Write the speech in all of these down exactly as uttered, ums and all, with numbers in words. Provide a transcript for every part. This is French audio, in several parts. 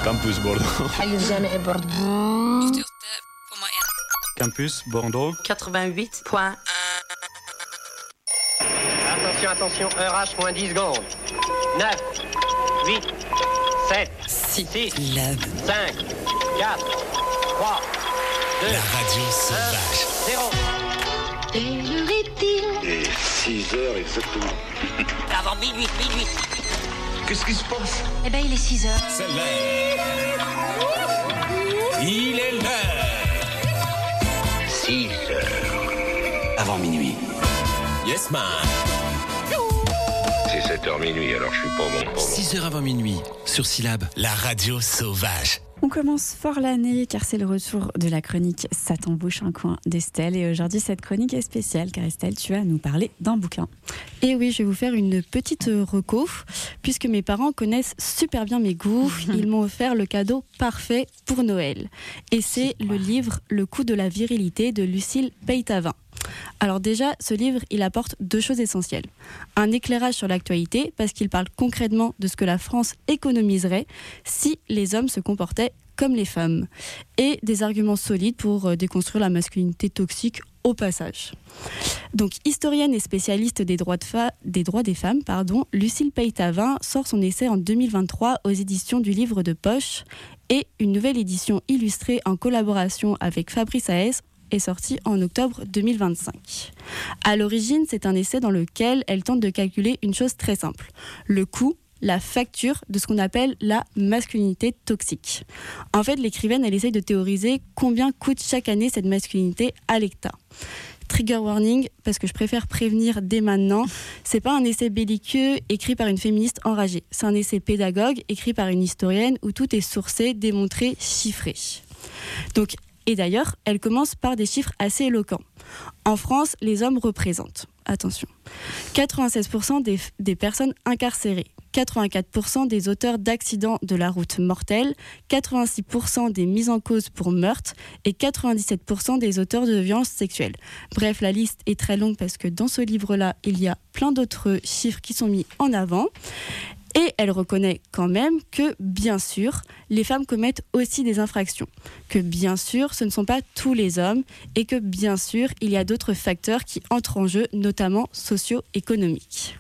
Campus Bordeaux. Campus Bordeaux. quatre-vingt-huit point un. Attention, attention, heure H, moins dix secondes. neuf, huit, sept, six, cinq, quatre, trois, deux, la radio sauvage. un, zéro. Quelle heure est-il ? Et six heures exactement. Avant minuit, minuit. Qu'est-ce qui se passe ? Eh ben, il est six heures. C'est l'heure. Il est l'heure. six heures. Avant minuit. Yes, man. C'est sept heures minuit, alors je suis pas bon. Pas bon. six heures avant minuit, sur Syllab, la radio sauvage. On commence fort l'année car c'est le retour de la chronique Ça t'embouche un coin d'Estelle. Et aujourd'hui, cette chronique est spéciale car Estelle, tu vas nous parler d'un bouquin. Et oui, je vais vous faire une petite reco puisque mes parents connaissent super bien mes goûts. Ils m'ont offert le cadeau parfait pour Noël. Et c'est le livre Le coup de la virilité de Lucille Peytavin. Alors déjà, ce livre, il apporte deux choses essentielles. Un éclairage sur l'actualité, parce qu'il parle concrètement de ce que la France économiserait si les hommes se comportaient comme les femmes. Et des arguments solides pour déconstruire la masculinité toxique au passage. Donc, historienne et spécialiste des droits, de fa- des, droits des femmes, pardon, Lucille Peytavin sort son essai en deux mille vingt-trois aux éditions du Livre de Poche et une nouvelle édition illustrée en collaboration avec Fabrice Haes est sortie en octobre deux mille vingt-cinq. À l'origine, c'est un essai dans lequel elle tente de calculer une chose très simple, le coût, la facture de ce qu'on appelle la masculinité toxique. En fait, l'écrivaine, elle essaye de théoriser combien coûte chaque année cette masculinité à l'État. Trigger warning, parce que je préfère prévenir dès maintenant, c'est pas un essai belliqueux écrit par une féministe enragée. C'est un essai pédagogue écrit par une historienne où tout est sourcé, démontré, chiffré. Donc, et d'ailleurs, elle commence par des chiffres assez éloquents. En France, les hommes représentent, attention, quatre-vingt-seize pour cent des, des personnes incarcérées, quatre-vingt-quatre pour cent des auteurs d'accidents de la route mortels, quatre-vingt-six pour cent des mises en cause pour meurtre et quatre-vingt-dix-sept pour cent des auteurs de violences sexuelles. Bref, la liste est très longue parce que dans ce livre-là, il y a plein d'autres chiffres qui sont mis en avant. Et elle reconnaît quand même que, bien sûr, les femmes commettent aussi des infractions. Que, bien sûr, ce ne sont pas tous les hommes et que, bien sûr, il y a d'autres facteurs qui entrent en jeu, notamment socio-économiques.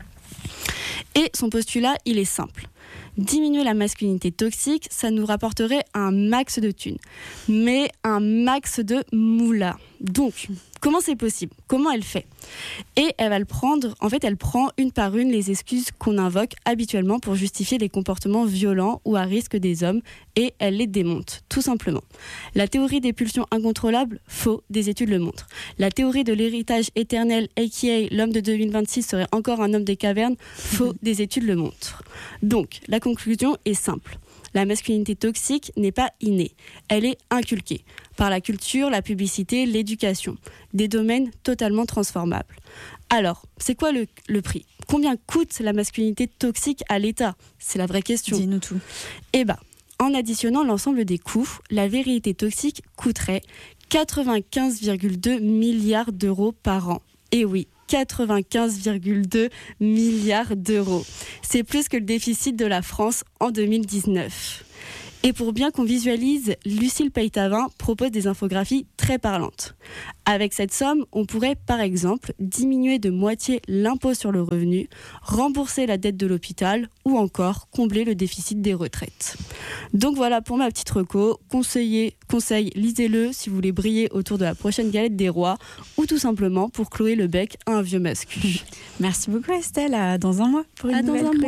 Et son postulat, il est simple. Diminuer la masculinité toxique, ça nous rapporterait un max de thunes, mais un max de moula. Donc, comment c'est possible ? Comment elle fait ? Et elle va le prendre, en fait, elle prend une par une les excuses qu'on invoque habituellement pour justifier les comportements violents ou à risque des hommes, et elle les démonte, tout simplement. La théorie des pulsions incontrôlables, faux, des études le montrent. La théorie de l'héritage éternel, aka l'homme de deux mille vingt-six serait encore un homme des cavernes, faux, des études le montrent. Donc, la conclusion est simple. La masculinité toxique n'est pas innée, elle est inculquée par la culture, la publicité, l'éducation, des domaines totalement transformables. Alors, c'est quoi le, le prix ? Combien coûte la masculinité toxique à l'État ? C'est la vraie question. Dis-nous tout. Eh bien, en additionnant l'ensemble des coûts, la virilité toxique coûterait quatre-vingt-quinze virgule deux milliards d'euros par an. Et oui, quatre-vingt-quinze virgule deux milliards d'euros. C'est plus que le déficit de la France en deux mille dix-neuf. Et pour bien qu'on visualise, Lucille Peytavin propose des infographies très parlantes. Avec cette somme, on pourrait par exemple diminuer de moitié l'impôt sur le revenu, rembourser la dette de l'hôpital ou encore combler le déficit des retraites. Donc voilà pour ma petite reco. Conseillez, conseil, lisez-le si vous voulez briller autour de la prochaine galette des rois ou tout simplement pour clouer le bec à un vieux mascu. Merci beaucoup Estelle, à dans un mois pour une à nouvelle dans un chronique.